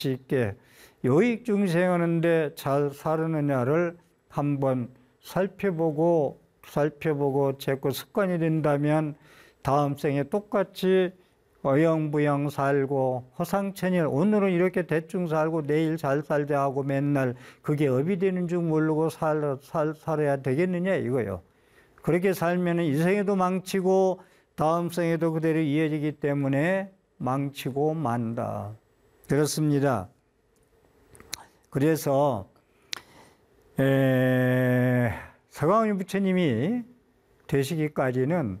있게 요익중생하는데 잘 사느냐를 한번 살펴보고 자꾸 습관이 된다면 다음 생에 똑같이 어영부영 살고 허상천일, 오늘은 이렇게 대충 살고 내일 잘 살자 하고 맨날 그게 업이 되는 줄 모르고 살아야 되겠느냐 이거요. 그렇게 살면 이 생에도 망치고 다음 생에도 그대로 이어지기 때문에 망치고 만다. 그렇습니다. 그래서 서강훈 부처님이 되시기까지는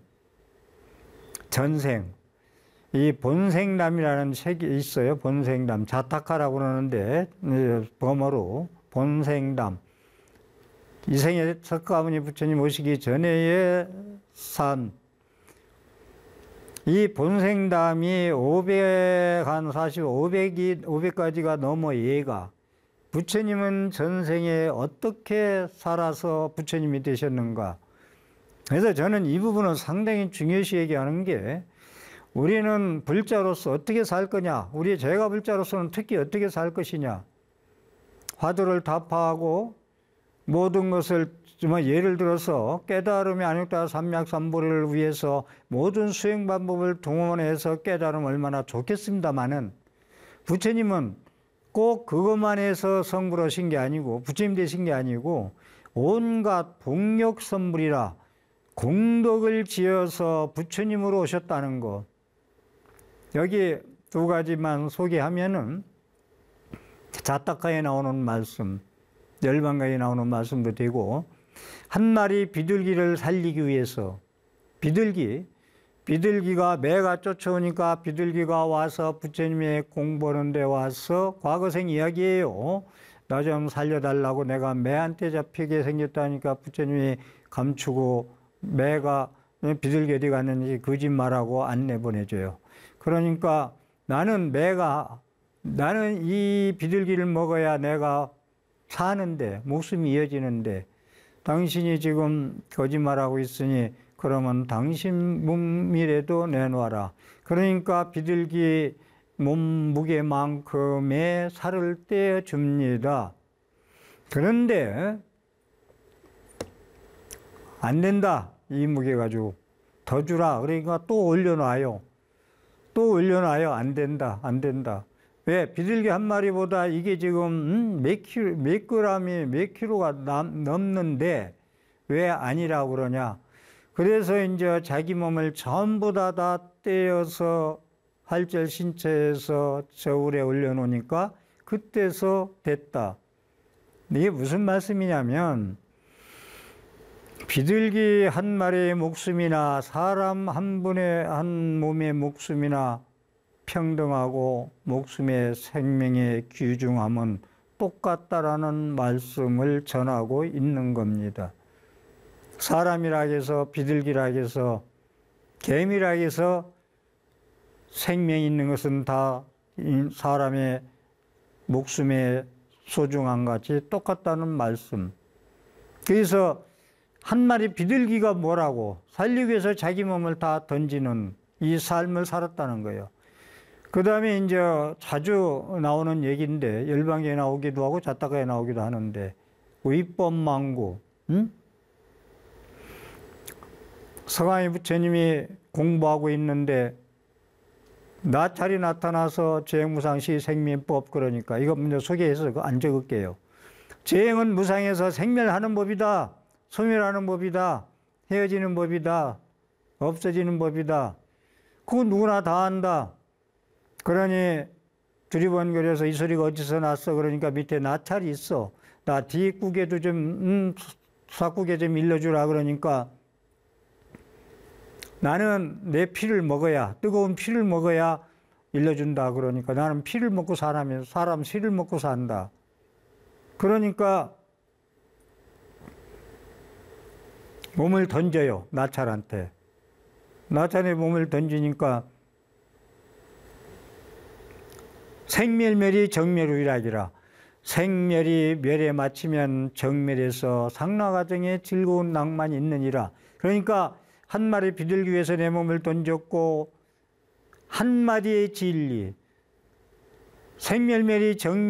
전생, 이 본생담이라는 책이 있어요. 본생담, 자타카라고 그러는데 범어로 본생담. 이 생에 석가모니 부처님 오시기 전에의 삶. 이 본생담이 500가지가 넘어 예가. 부처님은 전생에 어떻게 살아서 부처님이 되셨는가. 그래서 저는 이 부분은 상당히 중요시 얘기하는 게, 우리는 불자로서 어떻게 살 거냐, 제가 불자로서는 특히 어떻게 살 것이냐, 화두를 타파하고 모든 것을 예를 들어서 깨달음이 아니었다 삼약삼보리를 위해서 모든 수행 방법을 동원해서 깨달으면 얼마나 좋겠습니다마는, 부처님은 꼭 그것만 해서 성불하신 게 아니고 부처님 되신 게 아니고 온갖 복력선불이라 공덕을 지어서 부처님으로 오셨다는 것. 여기 두 가지만 소개하면은 자타카에 나오는 말씀, 열반가에 나오는 말씀도 되고, 한 마리 비둘기를 살리기 위해서 비둘기가 매가 쫓아오니까 비둘기가 와서 부처님의 공부하는 데 와서 과거생 이야기예요. 나 좀 살려달라고, 내가 매한테 잡히게 생겼다니까 부처님이 감추고 매가 비둘기 어디 갔는지 거짓말하고 안 내보내줘요. 그러니까 나는 이 비둘기를 먹어야 내가 사는데, 목숨이 이어지는데, 당신이 지금 거짓말하고 있으니 그러면 당신 몸이라도 내놔라. 그러니까 비둘기 몸무게만큼의 살을 떼어줍니다. 그런데 안 된다. 이 무게 가지고 더 주라. 그러니까 또 올려놔요. 안 된다. 왜? 비둘기 한 마리보다 이게 지금 몇 킬로가 넘는데 왜 아니라고 그러냐? 그래서 이제 자기 몸을 전부 다 떼어서 할절신체에서 저울에 올려놓으니까 그때서 됐다. 이게 무슨 말씀이냐면, 비둘기 한 마리의 목숨이나 사람 한 몸의 목숨이나 평등하고 목숨의 생명의 귀중함은 똑같다라는 말씀을 전하고 있는 겁니다. 사람이라 해서, 비둘기라 해서, 개미라 해서 생명이 있는 것은 다 사람의 목숨의 소중함 같이 똑같다는 말씀. 그래서 한 마리 비둘기가 뭐라고, 살리기 위해서 자기 몸을 다 던지는 이 삶을 살았다는 거예요. 그 다음에 이제 자주 나오는 얘기인데, 열반계에 나오기도 하고 자타카에 나오기도 하는데, 위법망구. 서강희 부처님이 공부하고 있는데 나찰이 나타나서 재행무상시 생민법, 그러니까 이거 먼저 소개해서 안 적을게요. 재행은 무상에서 생멸하는 법이다, 소멸하는 법이다, 헤어지는 법이다, 없어지는 법이다. 그건 누구나 다 안다. 그러니 두리번거려서 이 소리가 어디서 났어? 그러니까 밑에 나찰이 있어. 나 뒷국에도 좀 삭국에 좀 일러주라. 그러니까 나는 내 피를 먹어야, 뜨거운 피를 먹어야 일러준다. 그러니까 나는 피를 먹고 사람 피를 먹고 산다. 그러니까 몸을 던져요. 나찰한테. 나찰의 몸을 던지니까 생멸멸이 정멸의락이라. 생멸이 멸에 마치면 정멸에서 상라가정에 즐거운 낭만이 있느니라. 그러니까 한 마리 비둘기 위해서 내 몸을 던졌고, 한 마디의 진리, 생멸멸이 정